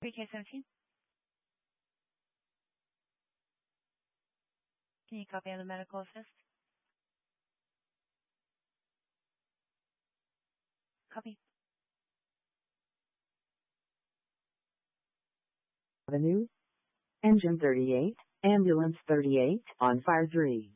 3K17. Can you copy on the medical assist? Copy. Avenue. Engine 38, Ambulance 38, on fire 3.